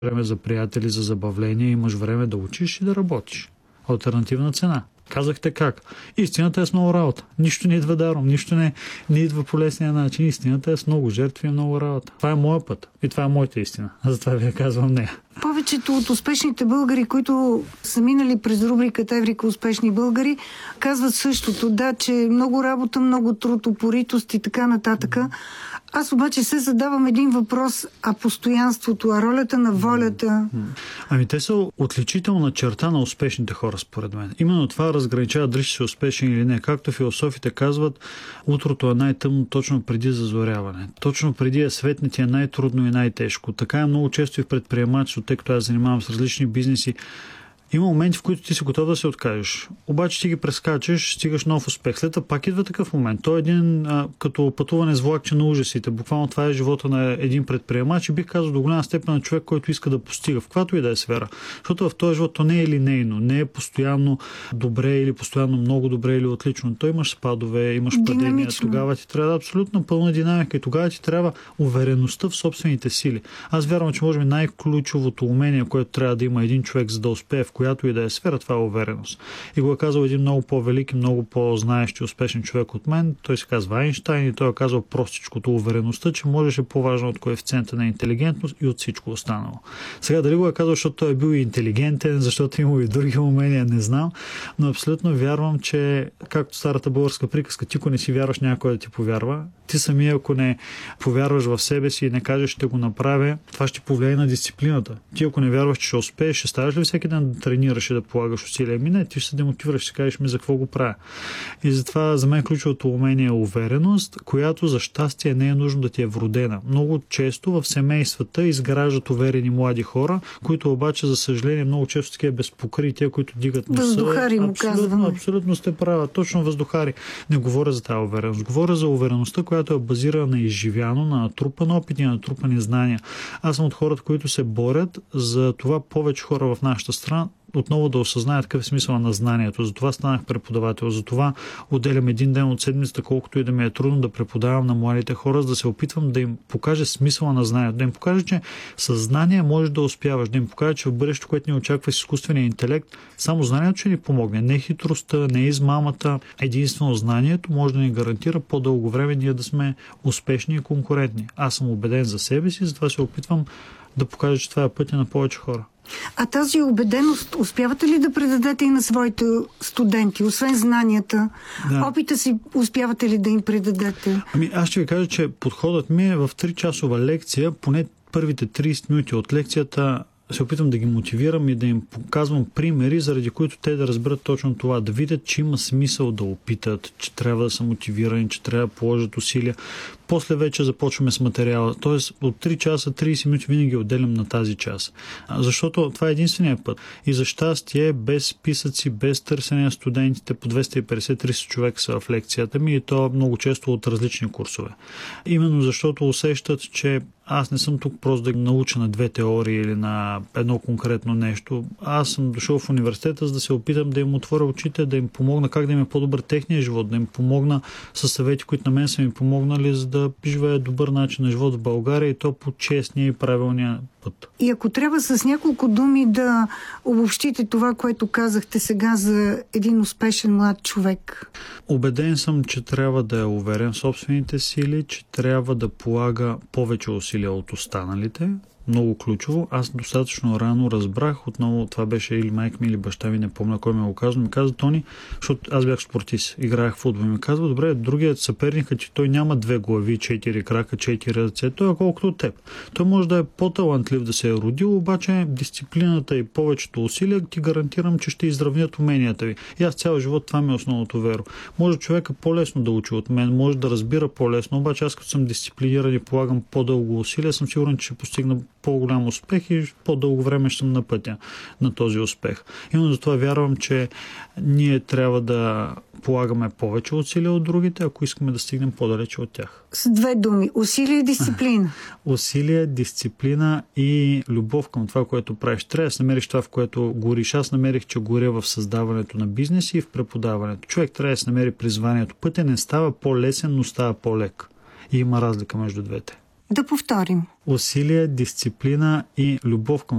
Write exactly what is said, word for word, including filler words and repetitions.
време за приятели, за забавление, имаш време да учиш и да работиш. Алтернативна цена. Казахте как. Истината е с много работа. Нищо не идва даром, нищо не, не идва по лесния начин. Истината е с много жертви и много работа. Това е моя път и това е моята истина. Затова ви я казвам нея. Повечето от успешните българи, които са минали през рубриката Еврика успешни българи, казват същото. Да, че много работа, много труд, упоритост и така нататък. Аз обаче се задавам един въпрос, а постоянството, а ролята на волята? Ами те са отличителна черта на успешните хора, според мен. Именно това разграничава дали ще си успешен или не. Както философите казват, утрото е най-тъмно точно преди зазоряване. Точно преди е светне ти е най-трудно и най-тежко. Така е много често и в предприемачеството, тъй като аз занимавам с различни бизнеси. Има моменти, в които ти си готов да се откажеш. Обаче ти ги прескачаш, стигаш нов успех. След това пак идва такъв момент. Той е един а, като пътуване с влакче на ужасите. Буквално това е живота на един предприемач и бих казал до голяма степен на човек, който иска да постига в каквато и да е сфера. Защото в този живот то не е линейно, не е постоянно добре или постоянно много добре или отлично. Той имаш спадове, имаш падения. Тогава ти трябва абсолютно пълна динамика и тогава ти трябва увереността в собствените сили. Аз вярвам, че може би най-ключовото умение, което трябва да има един човек, за да успее в която и да е сфера, това е увереност. И го е казал един много по-велик и много по-знаещ и успешен човек от мен. Той се казва Айнщайн и той е казал простичкото увереността, че можеше по-важно от коефициента на интелигентност и от всичко останало. Сега дали го е казал, защото той е бил интелигентен, защото има и други умения, не знам, но абсолютно вярвам, че както старата българска приказка, ти ако не си вярваш, някой да ти повярва, ти самия ако не повярваш в себе си и не кажеш, ще го направя, това ще повлияе на дисциплината. Ти ако не вярваш, че ще успееш, ще ставаш ли всеки ден да тренираш и да полагаш усилия? Ми не, ти ще се демотивираш, ще кажеш ми за какво го правя. И затова за мен ключовото умение е увереност, която за щастие не е нужно да ти е вродена. Много често в семействата изграждат уверени млади хора, които обаче, за съжаление, много често такива безпокрития, които дигат носа. Въздухари му казваме. Абсолютно сте права. Точно въздухари. Не говоря за тази увереност. Говоря за увереността, която е базирана на изживяно, на натрупан опит и на натрупани знания. Аз съм от хората, които се борят за това повече хора в нашата страна отново да осъзнаят какъв е смисъл на знанието. Затова станах преподавател. Затова отделям един ден от седмицата, колкото и да ми е трудно да преподавам на младите хора, за да се опитвам да им покажа смисъла на знанието. Да им покажа, че със знание можеш да успяваш. Да им покажа, че в бъдещето, което ни очаква с изкуствения интелект, само знанието ще ни помогне. Не хитростта, не измамата. Единствено знанието може да ни гарантира по-дълго време ние да сме успешни и конкурентни. Аз съм убеден за себе си, затова се опитвам да покажа, че това е пътя на повече хора. А тази убеденост успявате ли да предадете и на своите студенти, освен знанията? Да. Опита си успявате ли да им предадете? Ами аз ще ви кажа, че подходът ми е в тричасова лекция, поне първите трийсет минути от лекцията се опитвам да ги мотивирам и да им показвам примери, заради които те да разберат точно това, да видят, че има смисъл да опитат, че трябва да са мотивирани, че трябва да положат усилия. После вече започваме с материала. Тоест от три часа, трийсет минути винаги отделям на тази час. Защото това е единствения път. И за щастие, без списъци, без търсене на студентите, по двеста и петдесет до триста човека са в лекцията ми и то много често от различни курсове. Именно защото усещат, че аз не съм тук просто да науча на две теории или на едно конкретно нещо. Аз съм дошъл в университета, за да се опитам да им отворя очите, да им помогна как да им е по-добър техния живот, да им помогна със съвети, които на мен са ми помогнали, за да живее добър начин на живот в България и то по честния и правилния път. И ако трябва с няколко думи да обобщите това, което казахте сега за един успешен млад човек. Убеден съм, че трябва да е уверен в собствените сили, че трябва да полага повече усилия от останалите. Много ключово. Аз достатъчно рано разбрах, отново това беше или майка ми, или баща ми, не помня кой ми го казва, ми каза: Тони, защото аз бях спортист, играех в футбол, ми казва: добре, другият съперник е, че той няма две глави, четири крака, четири ръце, той е колкото от теб. Той може да е по-талантлив да се е родил, обаче дисциплината и повечето усилия ти гарантирам, че ще изравнят уменията ви. И аз цял живот това ми е основното веро. Може човека по-лесно да учи от мен, може да разбира по-лесно, обаче аз като съм дисциплиниран и полагам по-дълго усилия, съм сигурен, че ще постигна по-голям успех и по-дълго време ще съм на пътя на този успех. Именно затова вярвам, че ние трябва да полагаме повече усилия от другите, ако искаме да стигнем по-далече от тях. С две думи. Усилие и дисциплина. Усилие, дисциплина и любов към това, което правиш. Трябва да намериш това, в което гориш. Аз намерих, че горя в създаването на бизнеси и в преподаването. Човек трябва да се намери призванието. Пътя не става по-лесен, но става по-лек. И има разлика между двете. Да повторим. Усилие, дисциплина и любов към